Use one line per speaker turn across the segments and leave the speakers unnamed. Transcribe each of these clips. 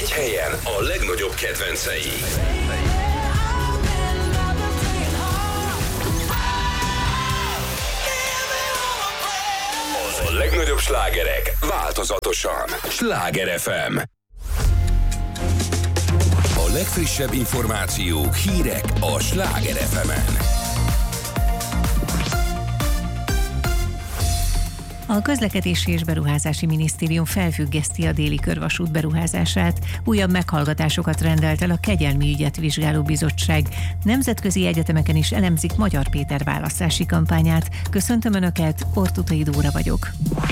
Egy helyen a legnagyobb kedvencei. A legnagyobb slágerek változatosan. Sláger FM. A legfrissebb információk, hírek a Sláger FM-en.
A Közlekedési és Beruházási Minisztérium felfüggeszti a déli körvasút beruházását. Újabb meghallgatásokat rendelt el a Kegyelmi ügyet vizsgáló bizottság. Nemzetközi egyetemeken is elemzik Magyar Péter választási kampányát. Köszöntöm Önöket, Ortutai Dóra vagyok.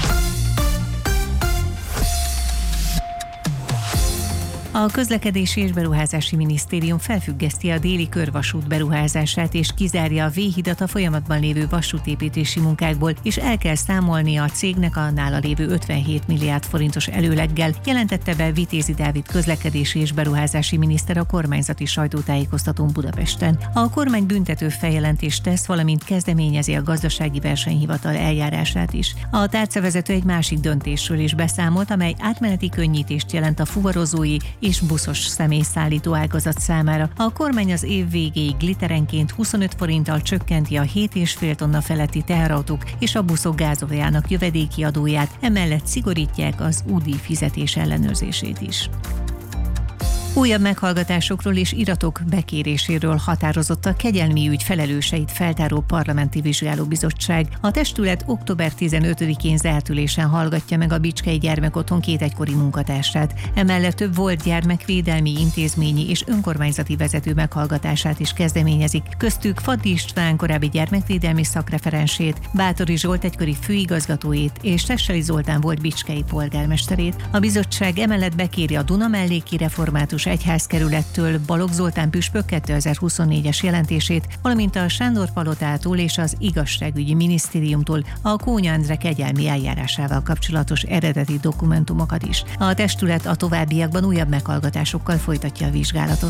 A Közlekedési és Beruházási Minisztérium felfüggeszti a déli körvasút beruházását és kizárja a V-hidat a folyamatban lévő vasútépítési munkákból, és el kell számolnia a cégnek a nála lévő 57 milliárd forintos előleggel, jelentette be Vitézi Dávid közlekedési és beruházási miniszter a kormányzati sajtótájékoztatón Budapesten. A kormány büntető feljelentést tesz, valamint kezdeményezi a gazdasági versenyhivatal eljárását is. A tárcavezető egy másik döntésről is beszámolt, amely átmeneti könnyítést jelent a fuvarozói és buszos személyszállító ágazat számára. A kormány az év végéig literenként 25 forinttal csökkenti a 7,5 tonna feletti teherautók és a buszok gázoljának jövedéki adóját, emellett szigorítják az UDI fizetés ellenőrzését is. Újabb meghallgatásokról és iratok bekéréséről határozott a Kegyelmi ügy felelőseit feltáró parlamenti vizsgálóbizottság. A testület október 15-én zárt ülésen hallgatja meg a Bicskei Gyermekotthon két egykori munkatársát. Emellett több volt gyermekvédelmi, intézményi és önkormányzati vezető meghallgatását is kezdeményezik. Köztük Faddi István korábbi gyermekvédelmi szakreferensét, Báthori Zsolt egykori főigazgatójét és Tesseli Zoltán volt bicskei polgármesterét. A bizottság emellett bekéri a Dunamelléki Református Egyházkerülettől Balogh Zoltán püspök 2024-es jelentését, valamint a Sándor-palotától és az Igazságügyi Minisztériumtól a Kónya Endre kegyelmi eljárásával kapcsolatos eredeti dokumentumokat is. A testület a továbbiakban újabb meghallgatásokkal folytatja a vizsgálatot.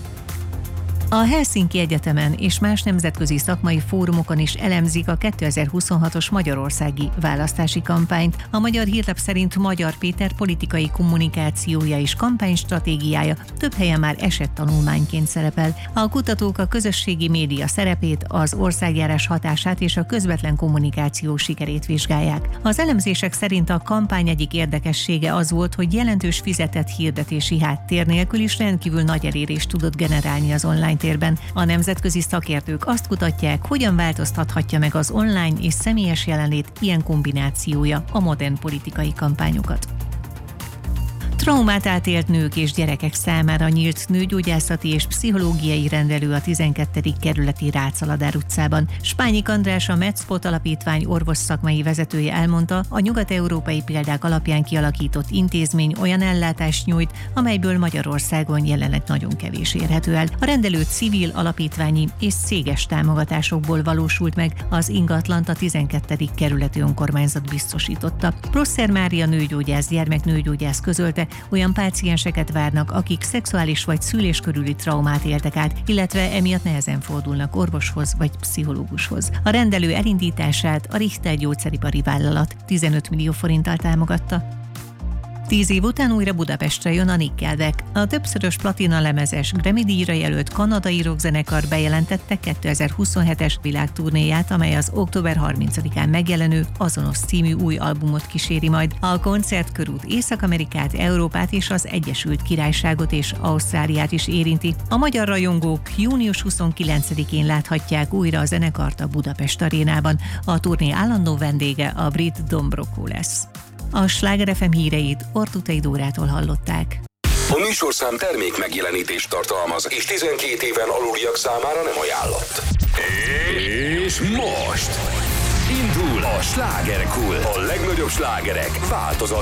A Helsinki Egyetemen és más nemzetközi szakmai fórumokon is elemzik a 2026-os magyarországi választási kampányt. A Magyar Hírlap szerint Magyar Péter politikai kommunikációja és kampánystratégiája több helyen már esettanulmányként szerepel. A kutatók a közösségi média szerepét, az országjárás hatását és a közvetlen kommunikáció sikerét vizsgálják. Az elemzések szerint a kampány egyik érdekessége az volt, hogy jelentős fizetett hirdetési háttér nélkül is rendkívül nagy elérést tudott generálni az online térben. A nemzetközi szakértők azt kutatják, hogyan változtathatja meg az online és személyes jelenlét ilyen kombinációja a modern politikai kampányokat. Traumát átélt nők és gyerekek számára nyílt nőgyógyászati és pszichológiai rendelő a 12. kerületi Rácz-Aladár utcában. Spányik András, a Medspot alapítvány orvosszakmai vezetője elmondta, a nyugat-európai példák alapján kialakított intézmény olyan ellátást nyújt, amelyből Magyarországon jelenleg nagyon kevés érhető el. A rendelő civil, alapítványi és céges támogatásokból valósult meg, az ingatlant a 12. kerületi önkormányzat biztosította. Prosser Mária nőgyógyász, gyermeknőgyógyász közölte, olyan pácienseket várnak, akik szexuális vagy szülés körüli traumát éltek át, illetve emiatt nehezen fordulnak orvoshoz vagy pszichológushoz. A rendelő elindítását a Richter gyógyszeripari vállalat 15 millió forinttal támogatta. 10 év után újra Budapestre jön a Nickelback. A többszörös platina lemezes Grammy-díjra jelölt kanadai rockzenekar bejelentette 2027-es világturnéját, amely az október 30-án megjelenő Azonos című új albumot kíséri majd. A koncertkörút Észak-Amerikát, Európát és az Egyesült Királyságot és Ausztráliát is érinti. A magyar rajongók június 29-én láthatják újra a zenekart a Budapest arénában. A turné állandó vendége a brit Don Broco lesz. A Sláger FM híreit Ortutai Dórától hallották.
A műsorszám termék megjelenítést tartalmaz, és 12 éven aluliak számára nem ajánlott. És most indul a Slágerkult. A legnagyobb slágerek változat